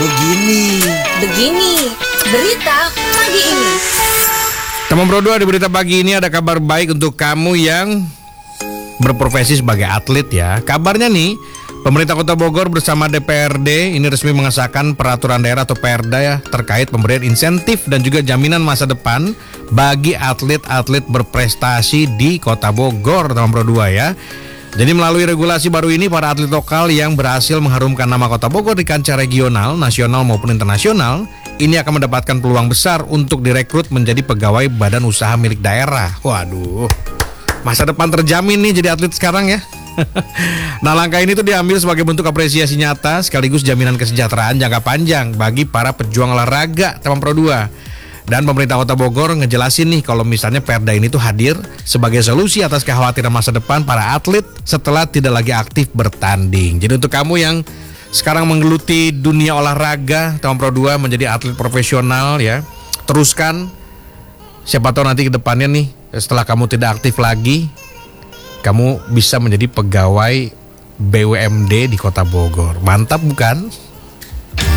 Begini berita pagi ini. Teman Pro 2, di berita pagi ini ada kabar baik untuk kamu yang berprofesi sebagai atlet ya. Kabarnya nih, pemerintah Kota Bogor bersama DPRD ini resmi mengesahkan peraturan daerah atau Perda ya terkait pemberian insentif dan juga jaminan masa depan bagi atlet-atlet berprestasi di Kota Bogor, teman Pro 2 ya. Jadi melalui regulasi baru ini, para atlet lokal yang berhasil mengharumkan nama Kota Bogor di kancah regional, nasional maupun internasional ini akan mendapatkan peluang besar untuk direkrut menjadi pegawai badan usaha milik daerah. Waduh, masa depan terjamin nih jadi atlet sekarang ya. Nah, langkah ini tuh diambil sebagai bentuk apresiasi nyata sekaligus jaminan kesejahteraan jangka panjang bagi para pejuang olahraga, teman Pro 2. Dan pemerintah Kota Bogor ngejelasin nih kalau misalnya Perda ini tuh hadir sebagai solusi atas kekhawatiran masa depan para atlet setelah tidak lagi aktif bertanding. Jadi untuk kamu yang sekarang menggeluti dunia olahraga, teman Pro 2 menjadi atlet profesional ya, teruskan. Siapa tahu nanti ke depannya nih setelah kamu tidak aktif lagi, kamu bisa menjadi pegawai BUMD di Kota Bogor. Mantap bukan?